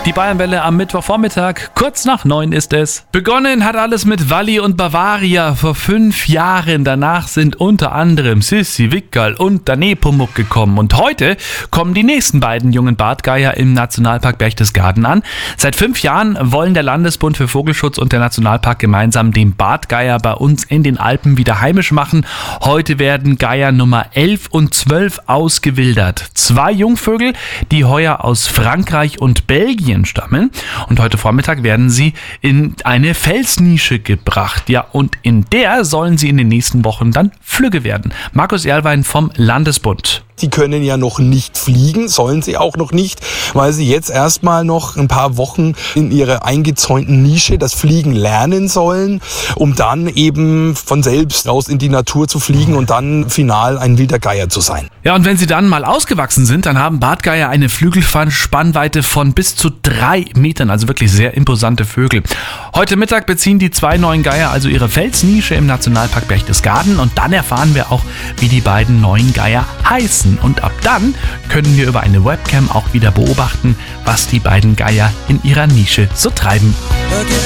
Die Bayernwelle am Mittwochvormittag, kurz nach 9 ist es. Begonnen hat alles mit Walli und Bavaria vor 5 Jahren. Danach sind unter anderem Sissi, Wickerl und der Nepomuk gekommen. Und heute kommen die nächsten beiden jungen Bartgeier im Nationalpark Berchtesgaden an. Seit 5 Jahren wollen der Landesbund für Vogelschutz und der Nationalpark gemeinsam den Bartgeier bei uns in den Alpen wieder heimisch machen. Heute werden Geier Nummer 11 und 12 ausgewildert. 2 Jungvögel, die heuer aus Frankreich und Belgien stammen. Und heute Vormittag werden sie in eine Felsnische gebracht. Ja, und in der sollen sie in den nächsten Wochen dann Flügge werden. Markus Erlwein vom Landesbund. Die können ja noch nicht fliegen, sollen sie auch noch nicht, weil sie jetzt erstmal noch ein paar Wochen in ihrer eingezäunten Nische das Fliegen lernen sollen, um dann eben von selbst raus in die Natur zu fliegen und dann final ein wilder Geier zu sein. Ja, und wenn sie dann mal ausgewachsen sind, dann haben Bartgeier eine Flügelspannweite von bis zu 3 Metern, also wirklich sehr imposante Vögel. Heute Mittag beziehen die 2 neuen Geier also ihre Felsnische im Nationalpark Berchtesgaden und dann erfahren wir auch, wie die beiden neuen Geier heißen. Und ab dann können wir über eine Webcam auch wieder beobachten, was die beiden Geier in ihrer Nische so treiben.